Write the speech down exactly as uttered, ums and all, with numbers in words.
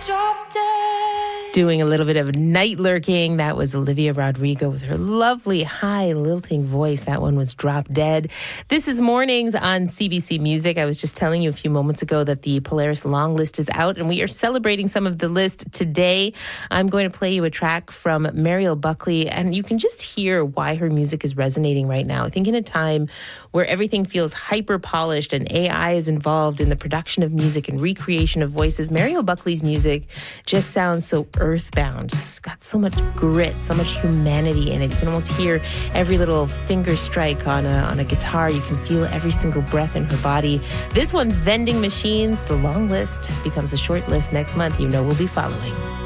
drop dead. Doing a little bit of night lurking. That was Olivia Rodrigo with her lovely high lilting voice. That one was Drop Dead. This is Mornings on C B C Music. I was just telling you a few moments ago that the Polaris Long List is out, and we are celebrating some of the list today. I'm going to play you a track from Mariel Buckley, and you can just hear why her music is resonating right now. I think in a time where everything feels hyper polished and A I is involved in the production of music and recreation of voices, Mariel Buckley's music just sounds so earthbound. It's got so much grit, so much humanity in it. You can almost hear every little finger strike on a, on a guitar. You can feel every single breath in her body. This one's Vending Machines. The Long List becomes a short list next month. You know we'll be following.